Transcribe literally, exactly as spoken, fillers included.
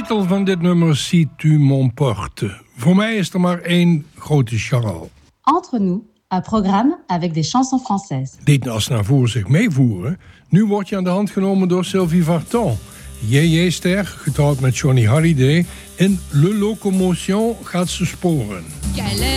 titel van dit nummer, Si tu m'emportes. Voor mij is er maar één grote Charles. Entre nous, un programme avec des chansons françaises. Deed Asna voor zich meevoeren. Nu wordt je aan de hand genomen door Sylvie Vartan. J J Ster, getrouwd met Johnny Hallyday. In Le Locomotion gaat ze sporen.